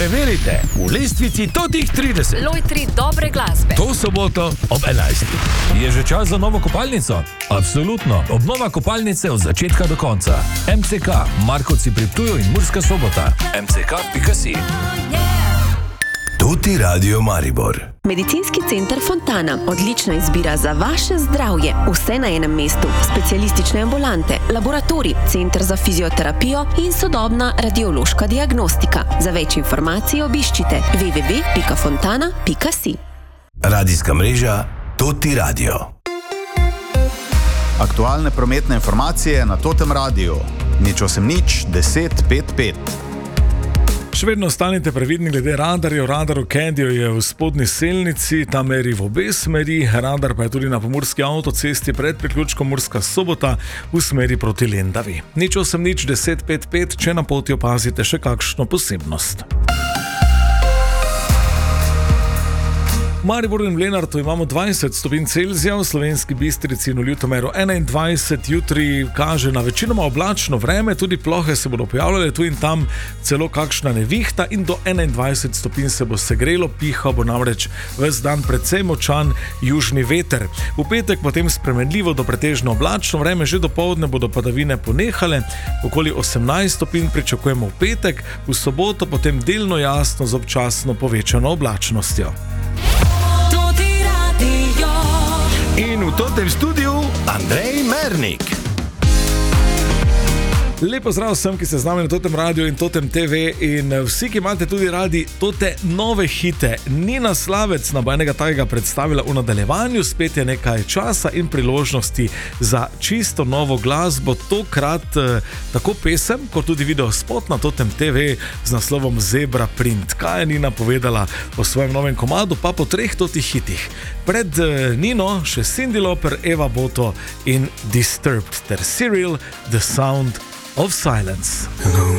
Preverite v lestvici totih 30. Lojtri dobre glasbe. To soboto ob 11. Je že čas za novo kopalnico? Absolutno. Obnova kopalnice od začetka do konca. MCK, Markovci pri Ptuju in Murska Sobota. mck.si. Tuti Radio Maribor. Medicinski center Fontana. Odlična izbira za vaše zdravje. Vse na enem mestu. Specialistične ambulante, laboratorij, center za fizioterapijo in sodobna radiološka diagnostika. Za več informacij obiščite www.fontana.si. Radijska mreža Tuti Radio. Aktualne prometne informacije na Totem Radiu. 080 10 55. Še vedno ostanite previdni glede radarjev. Radar v Kendiju je v spodnji Selnici, tam meri v obe smeri, radar pa je tudi na pomurski avtocesti pred priključkom Murska Sobota v smeri proti Lendavi. 080 10 55, če na poti opazite še kakšno posebnost. V Mariboru in v Lenartu imamo 20 stopinj Celzija, v Slovenski Bistrici in v Ljutomeru 21, jutri kaže na večinoma oblačno vreme, tudi plohe se bodo pojavljale, tu in tam celo kakšna nevihta in do 21 stopinj se bo segrelo, pihal bo namreč ves dan precej močan južni veter. V petek potem spremenljivo do pretežno oblačno vreme, že dopoldne bodo padavine ponehale, okoli 18 stopinj pričakujemo v petek, v soboto potem delno jasno z občasno povečano oblačnostjo. In v totem studiu Andrej Mernik. Lepo zdrav vsem, ki ste z nami na Totem Radio in Totem TV in vsi, ki imate tudi radi tote nove hite. Nina Slavec nam bo enega takega predstavila v nadaljevanju, spet je nekaj časa in priložnosti za čisto novo glasbo, tokrat tako pesem, kot tudi video spot na Totem TV z naslovom Zebra Print. Kaj je Nina povedala o svojem novem komadu, pa po 3 totih hitih. Pred Nino še Cyndi Lauper, Eva Boto in Disturbed ter Cyril, The Sound of Silence.